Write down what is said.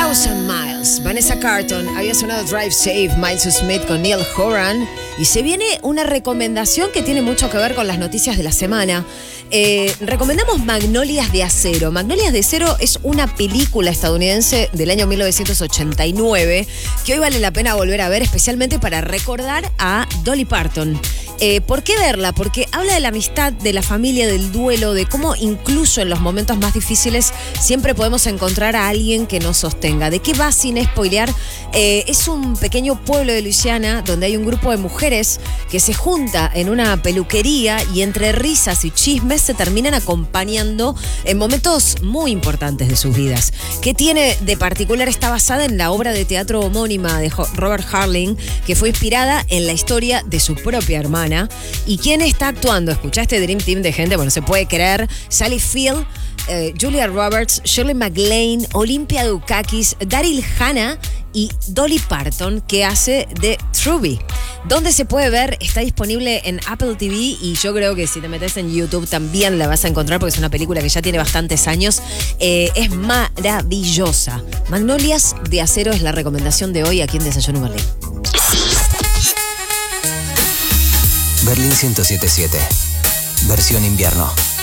1000 Miles, Vanessa Carlton, había sonado Drive Safe, Miles Smith con Neil Horan. Y se viene una recomendación que tiene mucho que ver con las noticias de la semana. Recomendamos Magnolias de Acero. Magnolias de Acero es una película estadounidense del año 1989 que hoy vale la pena volver a ver, especialmente para recordar a Dolly Parton. ¿Por qué verla? Porque habla de la amistad, de la familia, del duelo, de cómo incluso en los momentos más difíciles siempre podemos encontrar a alguien que nos sostenga. ¿De qué va sin spoilear? Es un pequeño pueblo de Luisiana donde hay un grupo de mujeres que se junta en una peluquería y entre risas y chismes se terminan acompañando en momentos muy importantes de sus vidas. ¿Qué tiene de particular? Está basada en la obra de teatro homónima de Robert Harling, que fue inspirada en la historia de su propia hermana. ¿Y quién está actuando? Escuchá este Dream Team de gente, bueno, se puede creer. Sally Field, Julia Roberts, Shirley MacLaine, Olympia Dukakis, Daryl Hannah y Dolly Parton, que hace de Truby. ¿Dónde se puede ver? Está disponible en Apple TV y yo creo que si te metes en YouTube también la vas a encontrar porque es una película que ya tiene bastantes años. Es maravillosa. Magnolias de Acero es la recomendación de hoy aquí en Desayuno Berlín. Berlín 107.7, versión invierno.